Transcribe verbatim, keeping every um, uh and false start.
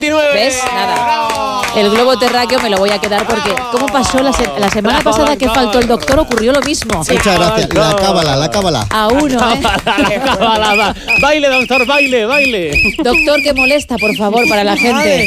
¿Ves? Nada. El globo terráqueo me lo voy a quedar porque ¿cómo pasó la, se la semana Bravo, pasada que faltó el doctor? Ocurrió lo mismo. Muchas gracias. La cábala, la cábala. A uno, ¿eh? La cábala, va. Baile, doctor, baile, baile. Doctor, que molesta, por favor, para la gente.